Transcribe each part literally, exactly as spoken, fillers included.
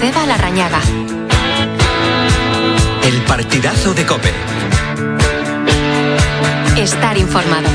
Joseba Larrañaga. El partidazo de COPE. Estar informado.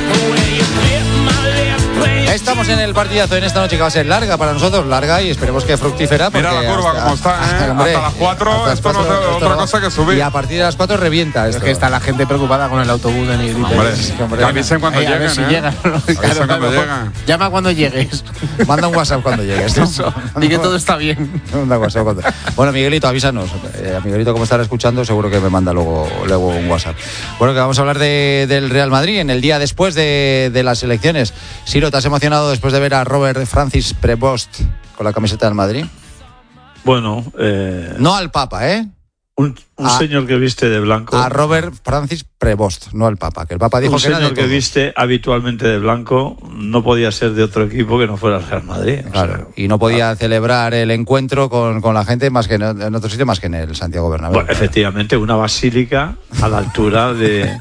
Estamos en el partidazo en esta noche que va a ser larga para nosotros, larga y esperemos que fructífera. Mira la curva hasta, como está, ¿eh? Hombre, hasta las cuatro, esto no es otra cosa que subir. Y a partir de las cuatro revienta esto. Es que está la gente preocupada con el autobús de Negrita. Hombre, sí, hombre, que avisen cuando lleguen, ver si ¿eh? llegan. Avisen Claro, cuando claro. llegan. Llama cuando llegues. Manda un WhatsApp cuando llegues. Eso. Di que todo está bien. Manda un WhatsApp cuando... Bueno, Miguelito, avísanos. Eh, Miguelito, como estará escuchando, seguro que me manda luego, luego un WhatsApp. Bueno, que vamos a hablar de, del Real Madrid en el día después de, de las elecciones. Siro, ¿te has emocionado después de ver a Robert Francis Prevost con la camiseta del Madrid? Bueno, eh, no al Papa, ¿eh? Un, un a, señor que viste de blanco. A Robert Francis Prevost, no al Papa, que el Papa dijo un que era de señor que todo. viste habitualmente de blanco no podía ser de otro equipo que no fuera el Real Madrid. Claro, o sea, y no podía ah, celebrar el encuentro con, con la gente más que en, en otro sitio más que en el Santiago Bernabéu. Bueno, efectivamente, una basílica a la altura de...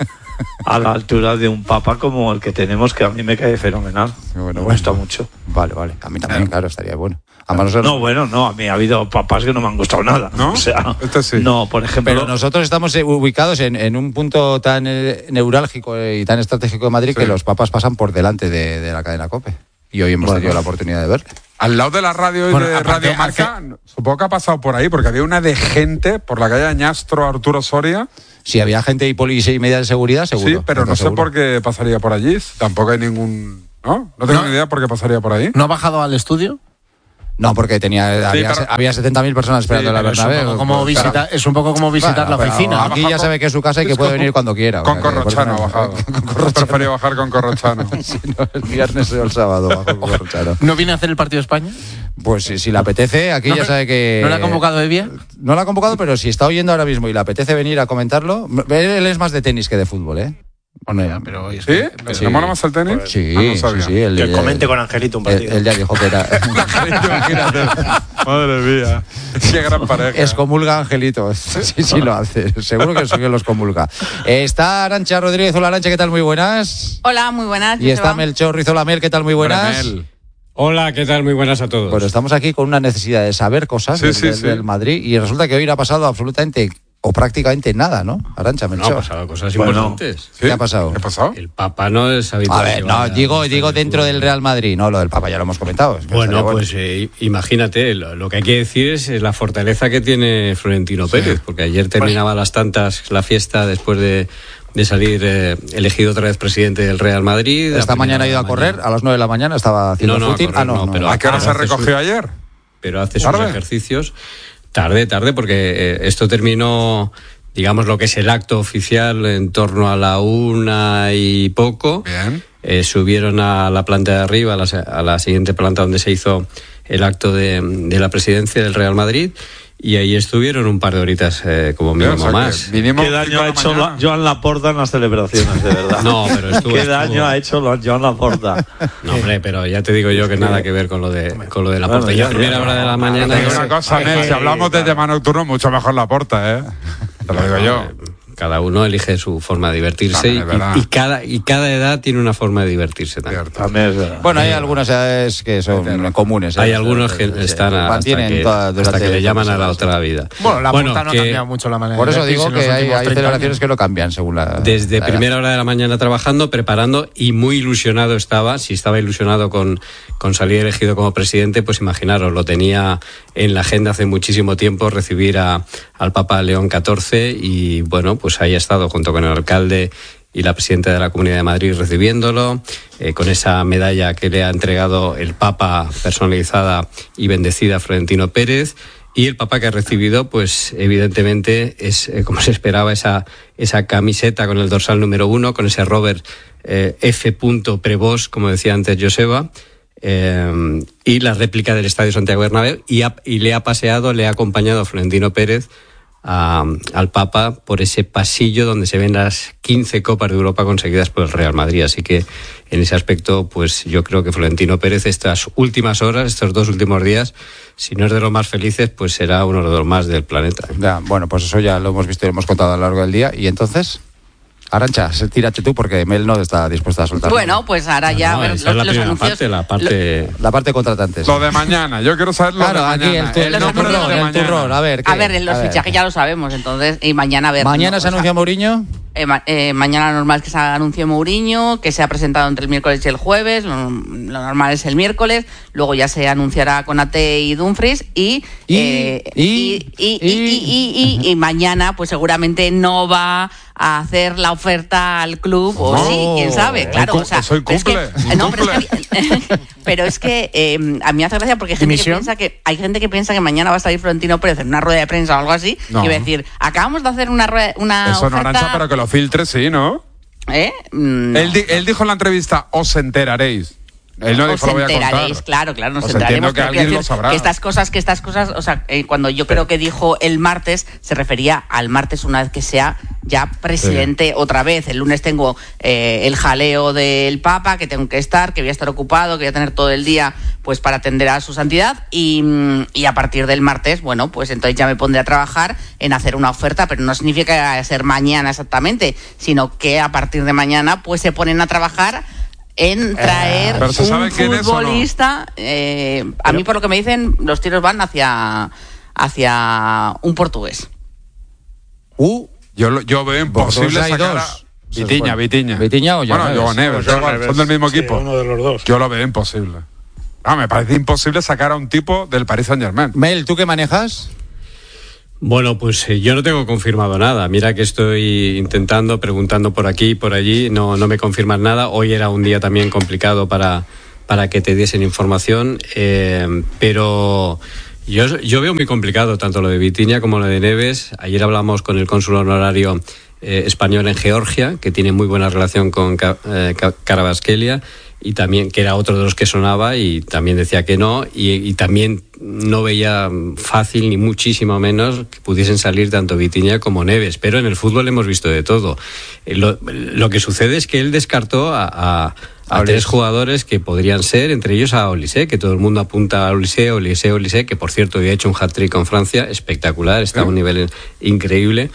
a la altura de un papa como el que tenemos, que a mí me cae fenomenal. Bueno, me bueno, gusta mucho. Vale, vale. A mí también, claro, estaría bueno. A no, nosotros... no, bueno, no. A mí ha habido papas que no me han gustado nada. ¿No? O sea, este sí. No, por ejemplo... Pero nosotros estamos ubicados en, en un punto tan eh, neurálgico y tan estratégico de Madrid, sí, que los papas pasan por delante de, de la cadena COPE. Y hoy hemos bueno. tenido la oportunidad de verle. Al lado de la radio y bueno, de Radio Marca, hace... supongo que ha pasado por ahí, porque había una de gente por la calle Añastro, Arturo Soria. Si había gente y policía y medidas de seguridad, seguro. Sí, pero no sé por qué pasaría por allí. Tampoco hay ningún... ¿No? No tengo ¿No? ni idea por qué pasaría por ahí. ¿No ha bajado al estudio? No, porque tenía sí, había, pero, había setenta mil personas esperando sí, la Bernabéu. Es un poco como visitar, es un poco como visitar bueno, la oficina. Aquí ya sabe que es su casa y que puede venir cuando quiera. Con Corrochano ha bajado. Prefería bajar con Corrochano. Sí, no, el viernes o el sábado bajo con Corrochano. ¿No viene a hacer el partido de España? Pues si, si le apetece, aquí no, ya sabe que... ¿No le ha convocado Evia? No la ha convocado, pero si está oyendo ahora mismo y le apetece venir a comentarlo... Él es más de tenis que de fútbol, ¿eh? Bueno, ya, pero... ¿Sí? ¿Le sí. mola más el tenis? Sí, ah, no sí, sí. El, que el, comente con Angelito un partido. Él ya dijo que era... Imagínate. Madre mía. Qué gran pareja. Excomulga a Angelito. Sí, sí lo hace. Seguro que, que los comulga. Eh, está Arantxa Rodríguez. Hola, Arantxa, ¿qué tal? Muy buenas. Hola, muy buenas. Y está Melchor Rizolamel. ¿Qué tal? Muy buenas. Bremel. Hola, ¿qué tal? Muy buenas a todos. Bueno, estamos aquí con una necesidad de saber cosas sí, del, sí, del, sí. del Madrid y resulta que hoy no ha pasado absolutamente... o prácticamente nada, ¿no? Arantxa, Melchor. No, ha pasado cosas bueno, importantes. ¿Qué ¿Sí? ha pasado? ¿Qué ha pasado? El Papa no es habitual. A ver, no, digo, digo dentro del Real Madrid, no, lo del Papa ya lo hemos comentado. Es que bueno, bueno, pues eh, imagínate, lo, lo que hay que decir es la fortaleza que tiene Florentino sí. Pérez, porque ayer terminaba pues, las tantas la fiesta después de, de salir eh, elegido otra vez presidente del Real Madrid. Esta mañana ha ido a correr, mañana. a las nueve de la mañana estaba haciendo no, no, footing. Correr, ah, no, no, no. pero ¿A qué hora se recogió su, ayer? Pero hace sus ¿Tarde? ejercicios. Tarde, tarde, porque eh, esto terminó... digamos lo que es el acto oficial en torno a la una y poco. Bien. Eh, subieron a la planta de arriba, a la, a la siguiente planta donde se hizo el acto de, de la presidencia del Real Madrid, y ahí estuvieron un par de horitas eh, como mínimo, o sea, más. Vinimos, ¿Qué daño ha hecho mañana? Joan Laporta en las celebraciones, de verdad? No, pero estuvo... ¿Qué estuvo... daño ha hecho Joan Laporta? No, hombre, pero ya te digo yo que nada que ver con lo de, con lo de Laporta. Bueno, ya, ya, primera ya, hora de la mañana... Te digo una cosa, Nel, si hablamos de tema nocturno, mucho mejor Laporta, ¿eh? Te lo digo yo. Cada uno elige su forma de divertirse y, y, y, cada, y cada edad tiene una forma de divertirse también. también es bueno, hay algunas edades que son comunes. ¿eh? Hay algunos que están a, hasta que, hasta que le llaman a la otra vida. Bueno, la bueno, puta no ha cambiado mucho la manera por eso de digo que hay, hay celebraciones que no cambian según la... Desde la primera hora de la mañana trabajando, preparando, y muy ilusionado estaba. Si estaba ilusionado con, con salir elegido como presidente, pues imaginaros, lo tenía en la agenda hace muchísimo tiempo, recibir a, al Papa León catorce, y bueno, pues ahí ha estado junto con el alcalde y la presidenta de la Comunidad de Madrid recibiéndolo, eh, con esa medalla que le ha entregado el Papa personalizada y bendecida a Florentino Pérez. Y el Papa que ha recibido, pues evidentemente es, eh, como se esperaba, esa, esa camiseta con el dorsal número uno, con ese Robert eh, F. Prevost, como decía antes Joseba, eh, y la réplica del Estadio Santiago Bernabéu, y, ha, y le ha paseado, le ha acompañado a Florentino Pérez A, al Papa por ese pasillo donde se ven las quince Copas de Europa conseguidas por el Real Madrid. Así que en ese aspecto, pues yo creo que Florentino Pérez, estas últimas horas, estos dos últimos días, si no es de los más felices, pues será uno de los más del planeta. Ya, bueno, pues eso ya lo hemos visto y lo hemos contado a lo largo del día. ¿Y entonces? Arantxa, tírate tú porque Mel no está dispuesta a soltar. Bueno, pues ahora ya No, ver, esa los, es la los primera anuncios. parte, la parte... La parte contratante. sí. Lo de mañana, yo quiero saber lo Claro, de aquí mañana. el, tu- el Los turrón, anuncios de el mañana. turrón, a ver. ¿qué? A ver, en los A ver. fichajes ya lo sabemos, entonces, y mañana a ver. Mañana no, se o sea, anuncia Mourinho. eh, ma- eh, mañana lo normal es que se anuncie Mourinho, que se ha presentado entre el miércoles y el jueves, lo, lo normal es el miércoles, luego ya se anunciará Konate y Dumfries y Y- eh, y- y, y, y, y- y- y mañana pues seguramente no va a hacer la oferta al club, o No. sí, quién sabe, claro. Incu- O sea, eso pero es que- incumple, no, pero es incumple. que, pero es que eh, a mí me hace gracia porque hay gente, que ¿Dimisión? piensa que hay gente que piensa que mañana va a salir Florentino Pérez en una rueda de prensa o algo así No. y va a decir, acabamos de hacer una rueda, una Eso no, oferta. Arantxa, pero que lo filtre, sí, ¿no? ¿Eh? Mm, no. Él, di- él dijo en la entrevista, os enteraréis. Él no Os dijo, lo voy a enteraréis, contar. claro, claro, nos Pues enteraremos. entiendo que pero alguien quiero lo decir sabrá. que estas cosas, que estas cosas, o sea, eh, cuando yo creo que dijo el martes, se refería al martes una vez que sea ya presidente otra vez. El lunes tengo eh, el jaleo del Papa, que tengo que estar, que voy a estar ocupado, que voy a tener todo el día pues para atender a su santidad y, mm, y a partir del martes, bueno, pues entonces ya me pondré a trabajar en hacer una oferta, pero no significa que vaya a ser mañana exactamente, sino que a partir de mañana pues se ponen a trabajar en traer ¿Pero se sabe un quién es o no? futbolista. eh, a mí, por lo que me dicen, los tiros van hacia, hacia un portugués. Uh, Yo, lo- yo veo Vosotros imposible hay sacar a... dos. Vitiña, Bueno, Vitiña. Vitiña o Joao Bueno, Neves. Joao Neves, da igual, son del mismo Sí, equipo. uno de los dos. Yo lo veo imposible. Ah, me parece imposible sacar a un tipo del Paris Saint-Germain. Mel, ¿tú qué manejas? Bueno, pues eh, yo no tengo confirmado nada. Mira que estoy intentando, preguntando por aquí y por allí, no, no me confirman nada. Hoy era un día también complicado para, para que te diesen información, eh, pero yo, yo veo muy complicado tanto lo de Vitiña como lo de Neves. Ayer hablamos con el cónsul honorario eh, español en Georgia, que tiene muy buena relación con Ka- eh, Ka- Karabaskelia, y también que era otro de los que sonaba y también decía que no, y, y también no veía fácil ni muchísimo menos que pudiesen salir tanto Vitiña como Neves, pero en el fútbol hemos visto de todo. Eh, Lo, lo que sucede es que él descartó a, a, a tres jugadores que podrían ser, entre ellos a Olise, que todo el mundo apunta a Olise, Olise, Olise, que por cierto había hecho un hat-trick con Francia, espectacular, está a un nivel increíble.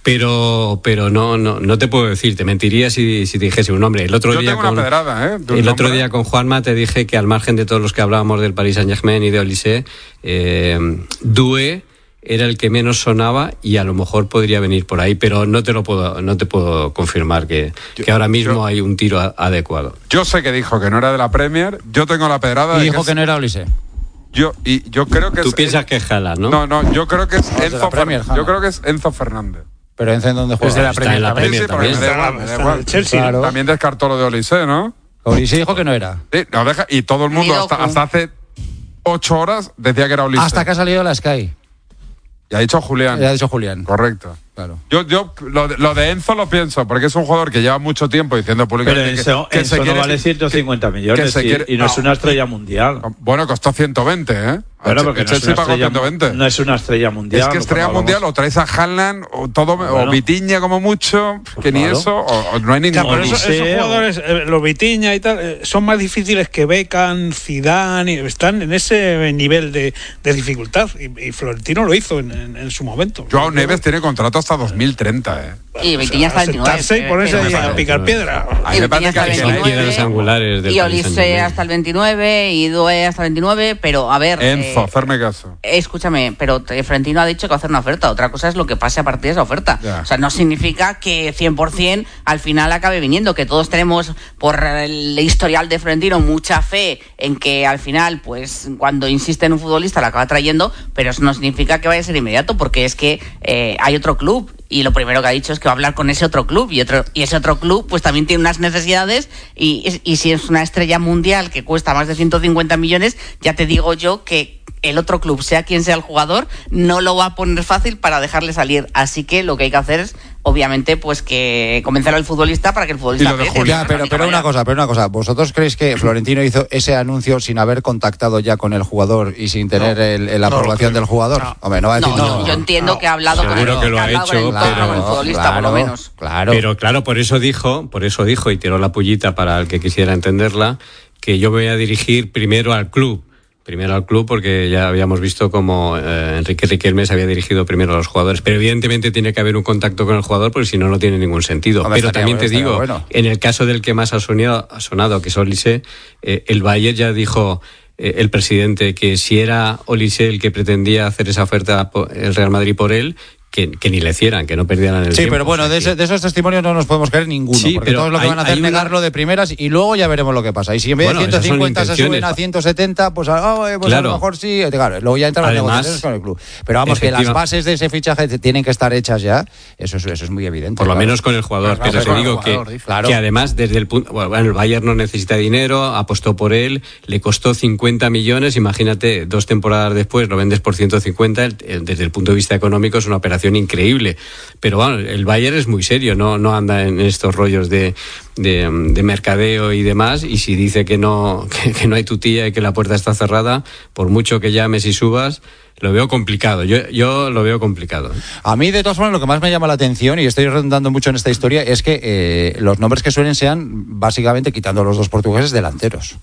Pero, pero no, no, no te puedo decir, te mentiría si, si te dijese un nombre. El otro Yo día tengo con, una pedrada, ¿eh? de un el otro nombre. día con Juanma te dije que al margen de todos los que hablábamos del Paris Saint-Germain y de Olise, eh, Doué era el que menos sonaba y a lo mejor podría venir por ahí, pero no te lo puedo, no te puedo confirmar que, Yo- que ahora mismo yo- hay un tiro a- adecuado. Yo sé que dijo que no era de la Premier. Yo tengo la pedrada Y de dijo es- que no era Olise. Yo, y yo creo que Tú es... piensas que es Haaland, ¿no? No, no, yo creo que es No, es de Enzo la Premier, Fernández. Haaland. Yo creo que es Enzo Fernández. Pero ¿en dónde juega? Es de la Está Premier en la también. Premier Sí, porque también. me da igual, me da Está en igual. el Chelsea. Claro. También descartó lo de Olise, ¿no? Olise dijo que no era. Sí, lo deja, y todo el mundo, Ni hasta, loco. hasta hace ocho horas, decía que era Olise. Hasta que ha salido la Sky. Y ha dicho Julián. Ya ha dicho Julián. Correcto. Claro. Yo, yo lo, de, lo de Enzo lo pienso, porque es un jugador que lleva mucho tiempo diciendo Pero públicamente que, Enzo, que Enzo se no quiere... vale ciento cincuenta millones que se y, quiere- y no, es no. una estrella mundial. Bueno, costó ciento veinte, ¿eh? Bueno, El porque no es, Chelsea una pagó estrella, ciento veinte. no es una estrella mundial. Es que no estrella hablamos- mundial o traes a Haaland o todo Bueno. o Vitiña como mucho, que ni claro. eso, o, o no hay Ya, ningún. pero eso- esos Olise, jugadores, eh, los Vitiña y tal, eh, son más difíciles que Beckham, Zidane, y están en ese nivel de, de dificultad. Y, y Florentino lo hizo en, en- en su momento. Joao Neves tiene contrato hasta dos mil treinta, ¿eh? Y Vitiña está veintinueve. Sentarse y ponerse pero- ahí a pero- picar piedra. A mí me parece que hasta hay que Son veintinueve, piedras angulares del y Paris Olise Saint-Germain. hasta el veintinueve y Doué hasta el veintinueve, pero a ver... Enzo, eh, hacerme caso. Escúchame, pero eh, Florentino ha dicho que va a hacer una oferta. Otra cosa es lo que pase a partir de esa oferta. Ya. O sea, no significa que cien por ciento al final acabe viniendo, que todos tenemos, por el historial de Florentino, mucha fe en que al final, pues, cuando insiste en un futbolista, la acaba trayendo, pero eso no significa que vaya a ser inmediato, porque es que eh, hay otro club. Y lo primero que ha dicho es que va a hablar con ese otro club. Y otro y ese otro club, pues también tiene unas necesidades. Y, y si es una estrella mundial que cuesta más de ciento cincuenta millones, ya te digo yo que el otro club, sea quien sea el jugador, no lo va a poner fácil para dejarle salir. Así que lo que hay que hacer es, obviamente, pues que convencer al futbolista para que el futbolista Y lo de apriete. Julián, Ya, pero, pero una cosa, pero una cosa. ¿Vosotros creéis que Florentino hizo ese anuncio sin haber contactado ya con el jugador y sin tener No, el- el- la no lo aprobación creo. del jugador? No. Hombre, no va a decir No, no. yo, yo entiendo no. que ha hablado con el, Seguro que lo ha ha hablado con el hecho, entorno, pero- con el futbolista, claro, por lo menos. Claro. Pero claro, por eso dijo, por eso dijo y tiró la pullita para el que quisiera entenderla, que yo me voy a dirigir primero al club. Primero al club, porque ya habíamos visto como eh, Enrique Riquelme se había dirigido primero a los jugadores. Pero evidentemente tiene que haber un contacto con el jugador, porque si no, no tiene ningún sentido. Hombre, pero también te bueno, digo, bueno. en el caso del que más ha sonado, ha sonado que es Olise, eh, el Bayern ya dijo eh, el presidente que si era Olise el que pretendía hacer esa oferta el Real Madrid por él, Que, que ni le hicieran, que no perdieran el sí, tiempo. pero bueno, o sea, de, ese, que... de esos testimonios no nos podemos creer ninguno, Sí, porque pero todos lo que hay- van a hacer es hay una- negarlo de primeras y luego ya veremos lo que pasa. Y si en vez Bueno, de esas son ciento cincuenta se suben intenciones. a ciento setenta, pues, ah, eh, pues Claro. a lo mejor sí. Claro, luego ya entran las Además, negociaciones con el club. Pero vamos, que las efectiva- bases de ese fichaje tienen que estar hechas ya, eso es, eso es muy evidente. Por lo claro. menos con el jugador. Claro, pero con te el digo jugador, que, dice. Claro. que además desde el punto... Bueno, el Bayern no necesita dinero, apostó por él, le costó cincuenta millones, imagínate, dos temporadas después lo vendes por ciento cincuenta, el- el- desde el punto de vista económico es una operación increíble. Pero bueno, el Bayern es muy serio, no, no anda en estos rollos de, de, de mercadeo y demás, y si dice que no, que, que no hay tutía y que la puerta está cerrada, por mucho que llames y subas, lo veo complicado. Yo, yo lo veo complicado. A mí, de todas formas, lo que más me llama la atención, y estoy redundando mucho en esta historia, es que eh, los nombres que suelen sean, básicamente, quitando los dos portugueses, delanteros.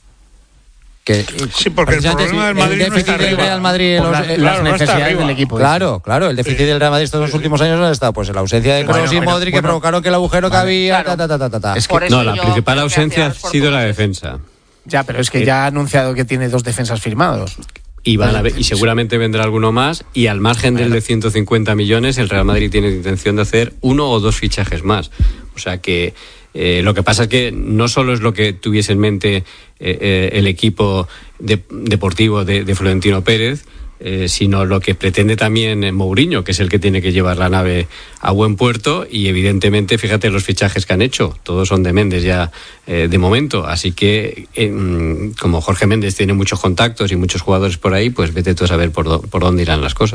Que, Sí, porque el precisamente, problema del el Madrid no déficit está del arriba. Real Madrid en Por los- la- eh, claro, las no está necesidades arriba. del equipo. Claro, claro, el déficit del Real Madrid estos dos últimos años no está, pues en la ausencia de Bueno, Kroos y pero- Modric, que bueno, provocaron que el agujero que vale, había, claro. ta, ta, ta, ta, ta. Es que- Por eso No, la yo principal creo que ausencia ha hacia los sido la portugueses. defensa. Ya, pero es que ya ha anunciado que tiene dos defensas firmados. Y, van a ver- y seguramente vendrá alguno más, y al margen del de ciento cincuenta millones, el Real Madrid tiene intención de hacer uno o dos fichajes más. O sea que eh, lo que pasa es que no solo es lo que tuviese en mente eh, eh, el equipo de- deportivo de, de Florentino Pérez, eh, sino lo que pretende también eh, Mourinho, que es el que tiene que llevar la nave a buen puerto, y evidentemente, fíjate los fichajes que han hecho, todos son de Méndez ya eh, de momento, así que eh, mm, como Jorge Méndez tiene muchos contactos y muchos jugadores por ahí, pues vete tú a saber por, do- por dónde irán las cosas.